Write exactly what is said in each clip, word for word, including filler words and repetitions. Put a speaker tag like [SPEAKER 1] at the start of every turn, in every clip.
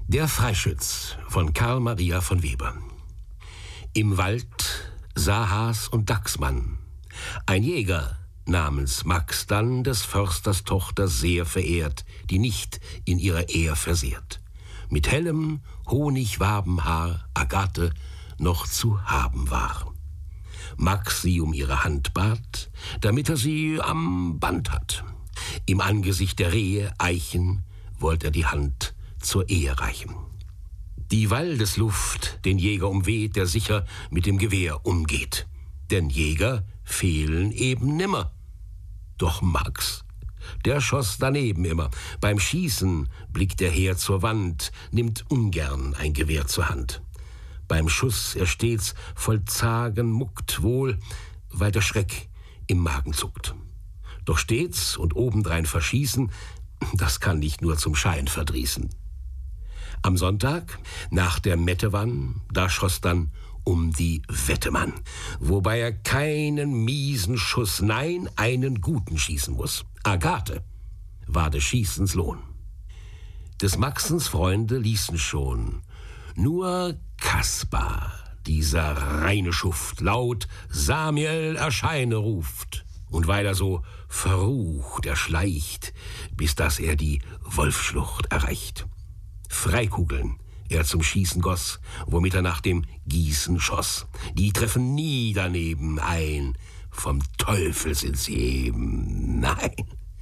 [SPEAKER 1] Der Freischütz von Karl Maria von Weber. Im Wald sah Has und Dachsmann ein Jäger namens Max dann des Försters Tochter sehr verehrt, die nicht in ihrer Ehr versehrt. Mit hellem Honigwabenhaar Agathe noch zu haben war. Max sie um ihre Hand bat, damit er sie am Band hat. Im Angesicht der Rehe Eichen wollt er die Hand zur Ehe reichen. Die Waldesluft den Jäger umweht, der sicher mit dem Gewehr umgeht. Denn Jäger fehlen eben nimmer. Doch Max, der schoss daneben immer. Beim Schießen blickt er her zur Wand, nimmt ungern ein Gewehr zur Hand. Beim Schuss er stets voll Zagen muckt wohl, weil der Schreck im Magen zuckt. Doch stets und obendrein verschießen, das kann nicht nur zum Schein verdrießen. Am Sonntag, nach der Mettewann, da schoss dann um die Wettemann, wobei er keinen miesen Schuss, nein, einen guten schießen muss. Agathe war des Schießens Lohn. Des Maxens Freunde ließen schon, nur Kaspar, dieser reine Schuft, laut Samiel erscheine ruft. Und weil er so verrucht erschleicht, bis dass er die Wolfschlucht erreicht. Freikugeln er zum Schießen goss, womit er nach dem Gießen schoss. Die treffen nie daneben ein, vom Teufel sind sie eben, nein.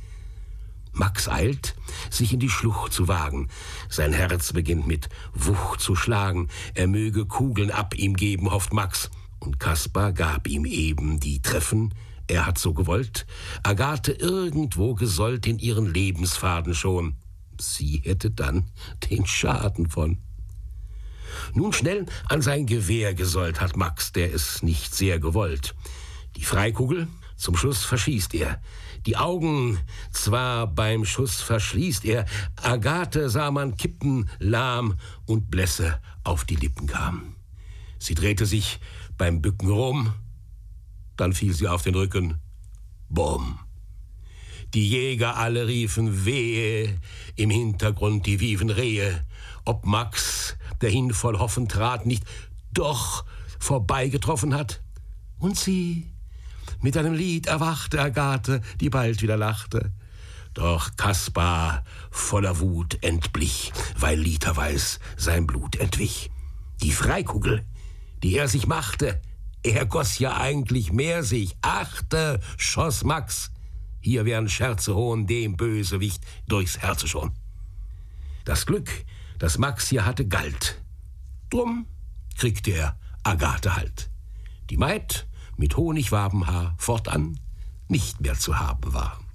[SPEAKER 1] Max eilt, sich in die Schlucht zu wagen. Sein Herz beginnt mit Wucht zu schlagen. Er möge Kugeln ab ihm geben, hofft Max. Und Kaspar gab ihm eben die Treffen, er hat so gewollt, Agathe irgendwo gesollt in ihren Lebensfaden schon. Sie hätte dann den Schaden von. Nun schnell an sein Gewehr gesollt hat Max, der es nicht sehr gewollt. Die Freikugel zum Schuss verschießt er. Die Augen zwar beim Schuss verschließt er, Agathe sah man kippen, lahm und Blässe auf die Lippen kam. Sie drehte sich beim Bücken rum, dann fiel sie auf den Rücken. Bumm. Die Jäger alle riefen wehe, im Hintergrund die wieven Rehe. Ob Max, der hin voll Hoffen trat, nicht doch vorbeigetroffen hat. Und sie mit einem Lied erwachte Agathe, die bald wieder lachte. Doch Kaspar voller Wut entblich, weil literweis sein Blut entwich. Die Freikugel, die er sich machte, er goss ja eigentlich mehr sich, achte, schoss Max. Hier wären Scherze hohn dem Bösewicht durchs Herze schon. Das Glück, das Max hier hatte, galt. Drum kriegte er Agathe halt. Die Maid mit Honigwabenhaar fortan nicht mehr zu haben war.